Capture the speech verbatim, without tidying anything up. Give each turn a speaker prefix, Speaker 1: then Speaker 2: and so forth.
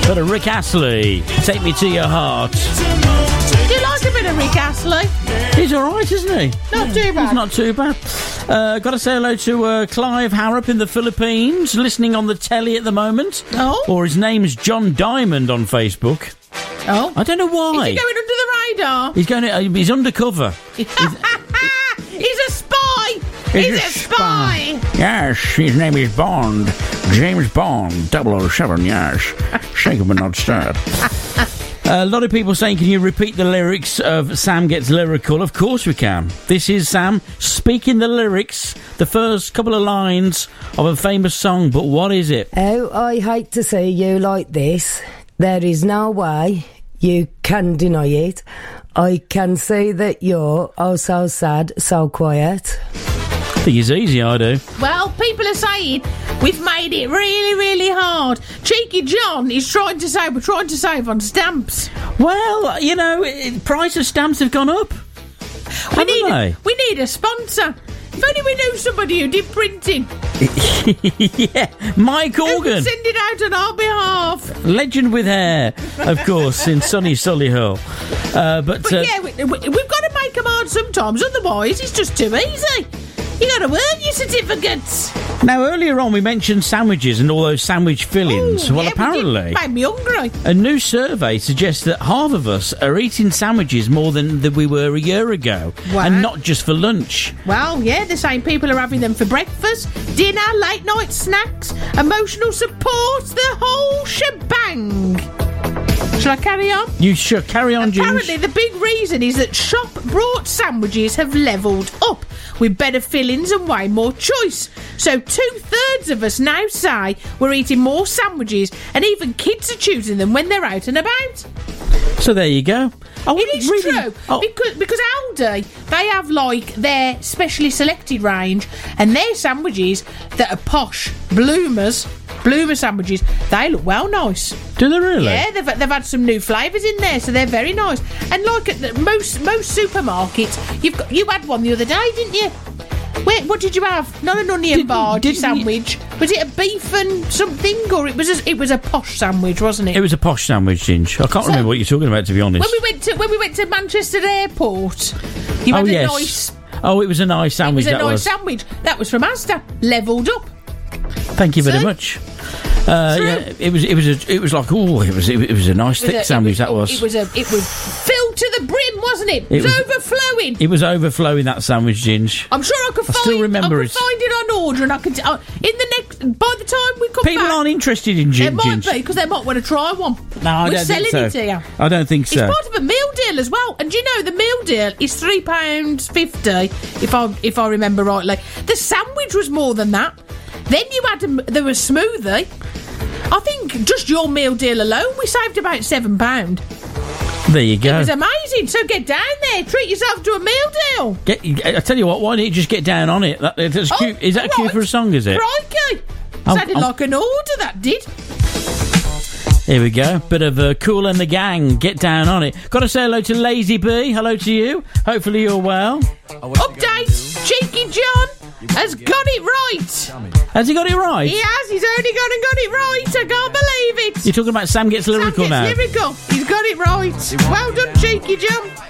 Speaker 1: But a Rick Astley, Take Me to Your Heart.
Speaker 2: Do you like a bit of Rick Astley?
Speaker 1: He's all right, isn't he?
Speaker 2: Not too bad.
Speaker 1: He's not too bad. Uh, got to say hello to uh, Clive Harrop in the Philippines, listening on the telly at the moment.
Speaker 2: Oh.
Speaker 1: Or his name's John Diamond on Facebook.
Speaker 2: Oh.
Speaker 1: I don't know why.
Speaker 2: Is he going under the radar?
Speaker 1: He's going. To, uh, he's undercover.
Speaker 2: He's a spy. He's, he's a, a spy. spy.
Speaker 1: Yes, his name is Bond. James Bond, double oh seven, yes. Shake 'em but not stirred. A lot of people saying, can you repeat the lyrics of Sam Gets Lyrical? Of course we can. This is Sam speaking the lyrics, the first couple of lines of a famous song, but what is it?
Speaker 3: Oh, I hate to see you like this. There is no way you can deny it. I can see that you're oh so sad, so quiet.
Speaker 1: I think it's easy, I do.
Speaker 2: Well, people are saying we've made it really, really hard. Cheeky John is trying to say we're trying to save on stamps.
Speaker 1: Well, you know, it, price of stamps have gone up.
Speaker 2: We need,
Speaker 1: they?
Speaker 2: we need a sponsor. If only we knew somebody who did printing.
Speaker 1: Yeah, Mike Organ.
Speaker 2: Who send it out on our behalf.
Speaker 1: Legend with hair, of course, in sunny Solihull. Uh, but
Speaker 2: but
Speaker 1: uh,
Speaker 2: yeah, we, we, we've got to make them hard sometimes, otherwise it's just too easy. You got to earn your certificates.
Speaker 1: Now, earlier on, we mentioned sandwiches and all those sandwich fillings.
Speaker 2: Ooh,
Speaker 1: well,
Speaker 2: yeah,
Speaker 1: apparently,
Speaker 2: it made me hungry.
Speaker 1: A new survey suggests that half of us are eating sandwiches more than, than we were a year ago,
Speaker 2: Wow.
Speaker 1: and not just for lunch.
Speaker 2: Well, yeah, the same people are having them for breakfast, dinner, late night snacks, emotional support, the whole shebang. Shall I carry on?
Speaker 1: You should carry on, Ginge.
Speaker 2: Apparently, the big reason is that shop-brought sandwiches have levelled up with better fillings and way more choice. So two-thirds of us now say we're eating more sandwiches, and even kids are choosing them when they're out and about.
Speaker 1: So there you go. I
Speaker 2: It is
Speaker 1: really,
Speaker 2: true,
Speaker 1: oh,
Speaker 2: because, because Aldi, they have, like, their specially selected range, and their sandwiches that are posh, bloomers, bloomer sandwiches, they look well nice.
Speaker 1: do they really?
Speaker 2: Yeah, they've, they've had some new flavours in there, so they're very nice. And like at the, most most supermarkets, you've got, you had one the other day, didn't you? Wait, what did you have? Not an onion
Speaker 1: Did-
Speaker 2: barge
Speaker 1: didn't
Speaker 2: sandwich. Was it a beef and something, or it was a, it was a posh sandwich, wasn't it?
Speaker 1: It was a posh sandwich, Ginge. I can't
Speaker 2: So-
Speaker 1: remember what you're talking about, to be honest.
Speaker 2: when we went to when we went to Manchester Airport, you had
Speaker 1: oh,
Speaker 2: a
Speaker 1: yes.
Speaker 2: nice.
Speaker 1: Oh, it was a nice
Speaker 2: It
Speaker 1: sandwich,
Speaker 2: was a
Speaker 1: that
Speaker 2: nice
Speaker 1: was.
Speaker 2: sandwich. That was from Asda, levelled up.
Speaker 1: Thank you very
Speaker 2: See?
Speaker 1: much. Uh,
Speaker 2: True.
Speaker 1: yeah, it was. It was. A, it was like. Oh, it was. It, was a nice
Speaker 2: It was
Speaker 1: thick
Speaker 2: a-
Speaker 1: sandwich.
Speaker 2: it
Speaker 1: that was.
Speaker 2: It was a. It was filled to the brim, wasn't it? It,
Speaker 1: It
Speaker 2: was,
Speaker 1: was-
Speaker 2: overflowing.
Speaker 1: It was overflowing, that sandwich, Ginge.
Speaker 2: I'm sure I could
Speaker 1: I
Speaker 2: find.
Speaker 1: still remember
Speaker 2: I could
Speaker 1: it.
Speaker 2: find it on order, and I could. Uh, in the next, by the time we come
Speaker 1: People
Speaker 2: back,
Speaker 1: aren't interested in
Speaker 2: it
Speaker 1: gin,
Speaker 2: might
Speaker 1: Ginge.
Speaker 2: be because they might want to try one.
Speaker 1: No, I
Speaker 2: We're
Speaker 1: don't
Speaker 2: selling
Speaker 1: think so.
Speaker 2: it here.
Speaker 1: I don't think so.
Speaker 2: It's part of a meal deal as well, and do you know the meal deal is three pounds fifty, if I if I remember rightly. The sandwich was more than that. Then you had a, there was smoothie. I think just your meal deal alone, we saved about seven pound.
Speaker 1: There you go.
Speaker 2: It was amazing. So get down there, treat yourself to a meal deal.
Speaker 1: Get, I tell you what. Why don't you just get down on it? That, that's
Speaker 2: Oh,
Speaker 1: cute. Is that a cue
Speaker 2: right.
Speaker 1: for a song? Is it?
Speaker 2: Crikey!
Speaker 1: I'm-
Speaker 2: Sounded
Speaker 1: I'm-
Speaker 2: like an order, that did.
Speaker 1: Here we go. Bit of uh, Kool and the Gang. Get down on it. Got to say hello to Lazy B. Hello to you. Hopefully you're well.
Speaker 2: Update, Cheeky John has got it right.
Speaker 1: Has he got it right?
Speaker 2: He has, he's only gone and got it right. I can't believe it.
Speaker 1: You're talking about Sam Gets Lyrical
Speaker 2: Sam
Speaker 1: now.
Speaker 2: gets lyrical. He's got it right. Well done, Cheeky John.